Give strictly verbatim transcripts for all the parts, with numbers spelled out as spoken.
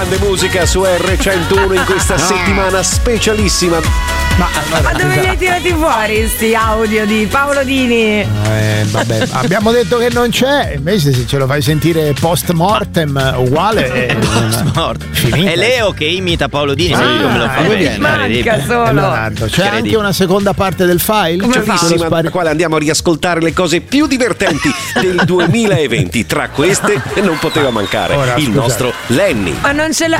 grande musica su erre centouno in questa settimana specialissima. Ma, allora, Ma dove li hai tirati fuori sti audio di Paolo Dini? Eh, vabbè, abbiamo detto che non c'è, invece se ce lo fai sentire post mortem uguale è, è Leo che imita Paolo Dini, ah, sai come lo fa bene. Manca solo. Leonardo, c'è anche una seconda parte del file? Bellissima, nella quale andiamo a riascoltare le cose più divertenti del duemilaventi. Tra queste non poteva mancare Ora, il scusate. nostro Lenny. Ma non ce l'ha.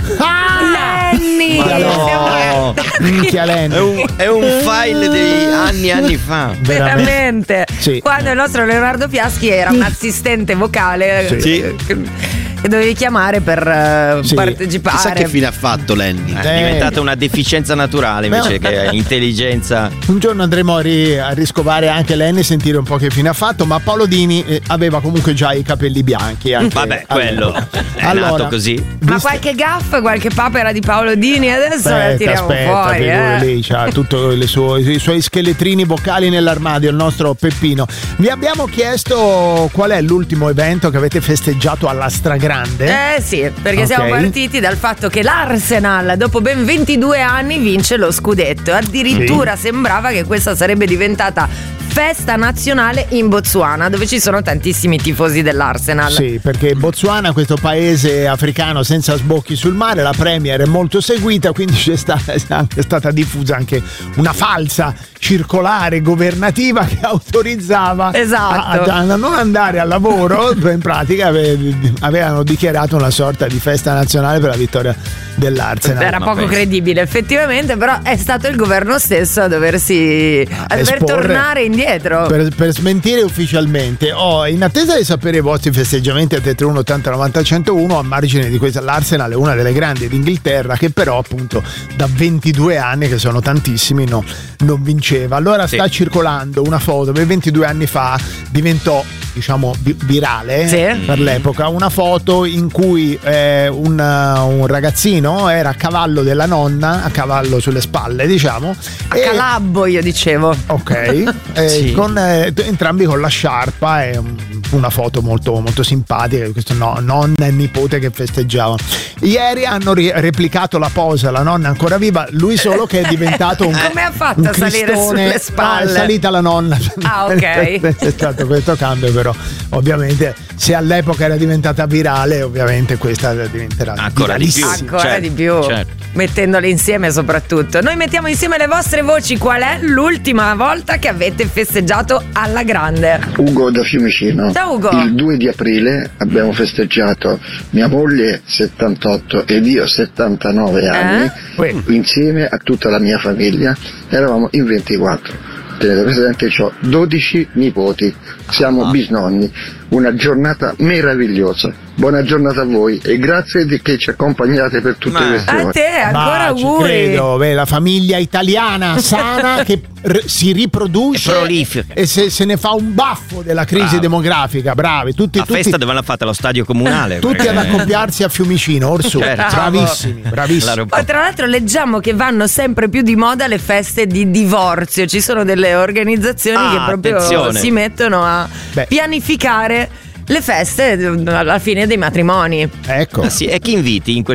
Ah! Lenny! Ma no. Minchia Lenny. È un, è un file di anni e anni fa. Veramente. Sì. Quando il nostro Leonardo Fiaschi era un assistente vocale Sì. che, che dovevi chiamare per uh, Sì. partecipare. Chissà che fine ha fatto Lenny. È diventata una deficienza naturale invece che intelligenza. Un giorno andremo a, ri- a riscovare anche Lenny, sentire un po' che fine ha fatto, ma Paolo Dini eh, aveva comunque già i capelli bianchi. Anche Vabbè, quello allora. è Allora, nato così. Ma qualche gaff, qualche papera di Paolo Dini adesso la Aspetta, tiriamo aspetta, fuori. che Eh. lui lì c'ha tutti i suoi scheletrini vocali nell'armadio, il nostro Peppino. Vi abbiamo chiesto qual è l'ultimo evento che avete festeggiato alla stragrande. Eh sì, perché Ok. siamo partiti dal fatto che l'Arsenal dopo ben ventidue anni vince lo scudetto. Addirittura sembrava che questa sarebbe diventata festa nazionale in Botswana, dove ci sono tantissimi tifosi dell'Arsenal. Sì, perché Botswana, questo paese africano senza sbocchi sul mare, la Premier è molto seguita, quindi c'è stata, è anche stata diffusa anche una falsa circolare governativa che autorizzava Esatto. a, a non andare al lavoro. In pratica ave- avevano dichiarato una sorta di festa nazionale per la vittoria dell'Arsenal. Era poco penso. credibile, effettivamente, però è stato il governo stesso a doversi a dover esporre tornare indietro. Per, per smentire ufficialmente. Oh, in attesa di sapere i vostri festeggiamenti a tre tre uno ottanta novanta centouno, a margine di questa, l'Arsenal è una delle grandi d'Inghilterra che però appunto da ventidue anni, che sono tantissimi, no, non vinceva. Allora Sì. sta circolando una foto che ventidue anni fa diventò, diciamo, vi- virale Sì. per l'epoca, una foto in cui eh, un, un ragazzino era a cavallo della nonna, a cavallo sulle spalle, diciamo, A e- Calabbo, io dicevo. ok, eh, Sì. con, eh, entrambi con la sciarpa, è un- una foto molto, molto simpatica, questo no, nonna e nipote che festeggiavano. Ieri hanno ri- replicato la posa, la nonna è ancora viva, lui solo che è diventato un Come ha fatto un a salire cristone. sulle spalle? No, è salita la nonna. Ah, ok. C'è stato questo cambio, però ovviamente se all'epoca era diventata virale, ovviamente questa diventerà Ancora di più. viralissima. Ancora Certo, di più, certo. mettendole insieme soprattutto. Noi mettiamo insieme le vostre voci. Qual è l'ultima volta che avete festeggiato alla grande? Ugo da Fiumicino. Ciao Ugo. Il due di aprile abbiamo festeggiato mia moglie settantotto ed io settantanove anni, Uè. insieme a tutta la mia famiglia. Eravamo in ventiquattro. Tenete presente che ho dodici nipoti, siamo bisnonni. Una giornata meravigliosa. Buona giornata a voi e grazie di che ci accompagnate per tutte Ma- queste A ore. te, ancora Ma ci auguri. credo, beh, la famiglia italiana sana che r- si riproduce E prolifica. e se, se ne fa un baffo della crisi Bravo. demografica. Bravi, tutti, La tutti, festa dove l'hanno fatta allo stadio comunale. tutti perché- ad accoppiarsi a Fiumicino, Orsù. Certo. Bravissimi, bravissimi. L'aeroporto. Poi tra l'altro leggiamo che vanno sempre più di moda le feste di divorzio. Ci sono delle organizzazioni Ah, che proprio attenzione. si mettono a Beh. pianificare le feste alla fine dei matrimoni. Ecco. Ah, sì, e chi inviti in quel